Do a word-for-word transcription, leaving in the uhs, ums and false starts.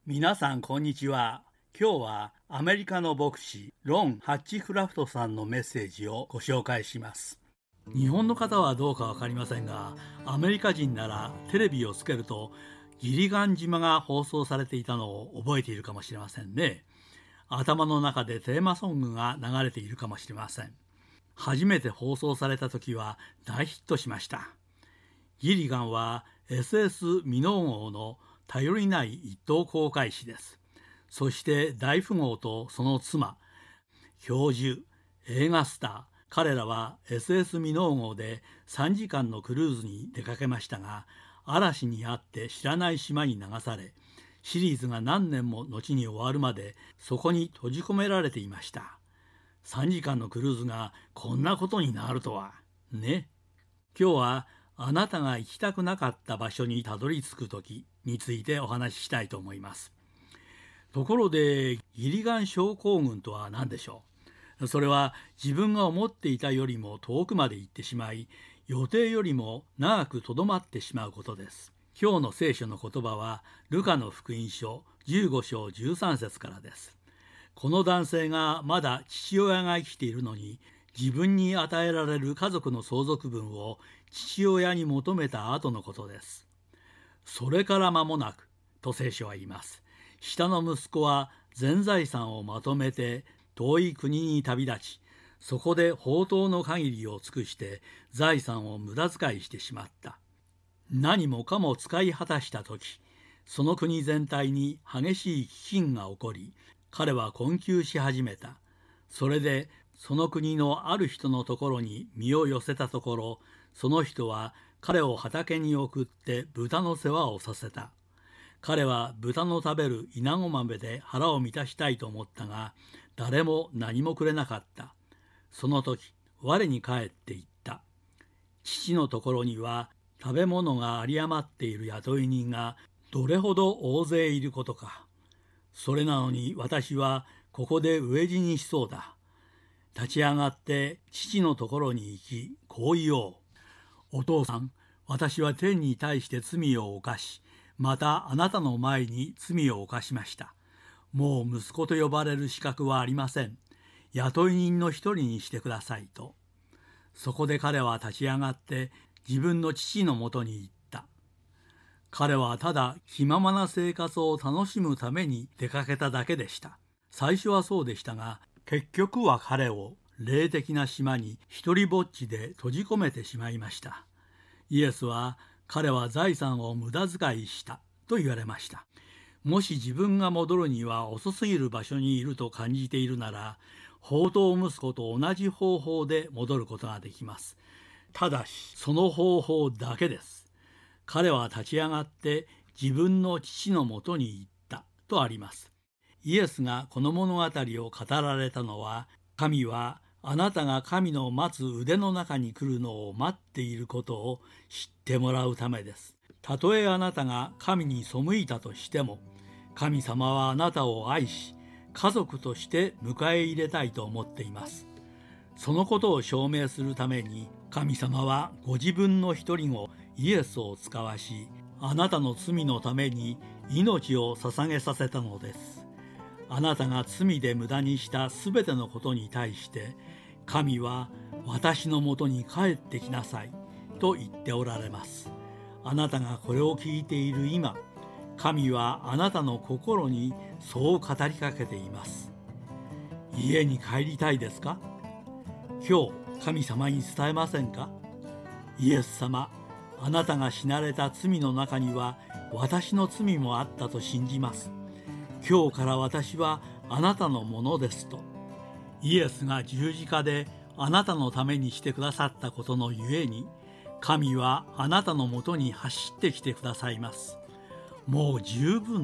皆さんこんにちは。今日はアメリカの牧師ロン・ハッチクラフトさんのメッセージをご紹介します。日本の方はどうか分かりませんが、アメリカ人ならテレビをつけるとギリガン島が放送されていたのを覚えているかもしれませんね。頭の中でテーマソングが流れているかもしれません。初めて放送された時は大ヒットしました。ギリガンは エスエス ミノー号の頼りない一等航海士です。そして大富豪とその妻、教授、映画スター、彼らは エスエス ミノー号でさんじかんのクルーズに出かけましたが、嵐にあって知らない島に流され、シリーズが何年も後に終わるまでそこに閉じ込められていました。さんじかんのクルーズがこんなことになるとはね。今日はあなたが行きたくなかった場所にたどり着く時についてお話ししたいと思います。ところでギリガン症候群とは何でしょう。それは自分が思っていたよりも遠くまで行ってしまい、予定よりも長くとどまってしまうことです。今日の聖書の言葉はルカの福音書じゅうご章じゅうさん節からです。この男性がまだ父親が生きているのに、自分に与えられる家族の相続分を父親に求めた後のことです。それから間もなくと聖書は言います。下の息子は全財産をまとめて遠い国に旅立ち、そこで放蕩の限りを尽くして財産を無駄遣いしてしまった。何もかも使い果たした時、その国全体に激しい飢饉が起こり、彼は困窮し始めた。それでその国のある人のところに身を寄せたところ、その人は彼を畑に送って豚の世話をさせた。彼は豚の食べるイナゴ豆で腹を満たしたいと思ったが、誰も何もくれなかった。その時、我に返って言った。父のところには食べ物が有り余っている雇い人がどれほど大勢いることか。それなのに私はここで飢え死にしそうだ。立ち上がって父のところに行き、こう言おう。お父さん、私は天に対して罪を犯し、またあなたの前に罪を犯しました。もう息子と呼ばれる資格はありません。雇い人の一人にしてくださいと。そこで彼は立ち上がって自分の父のもとに行った。彼はただ気ままな生活を楽しむために出かけただけでした。最初はそうでしたが、結局は彼を霊的な島に一りぼっちで閉じ込めてしまいました。イエスは彼は財産を無駄遣いしたと言われました。もし自分が戻るには遅すぎる場所にいると感じているなら、放蕩息子と同じ方法で戻ることができます。ただしその方法だけです。彼は立ち上がって自分の父のもとに行ったとあります。イエスがこの物語を語られたのは、神はあなたが神の待つ腕の中に来るのを待っていることを知ってもらうためです。たとえあなたが神に背いたとしても、神様はあなたを愛し、家族として迎え入れたいと思っています。そのことを証明するために、神様はご自分の一人子イエスを使わし、あなたの罪のために命を捧げさせたのです。あなたが罪で無駄にしたすべてのことに対して、神は私のもとに帰ってきなさいと言っておられます。あなたがこれを聞いている今、神はあなたの心にそう語りかけています。家に帰りたいですか？今日神様に伝えませんか？イエス様、あなたが死なれた罪の中には私の罪もあったと信じます。今日から私はあなたのものですと。イエスが十字架であなたのためにしてくださったことのゆえに、神はあなたのもとに走ってきてくださいます。もう十分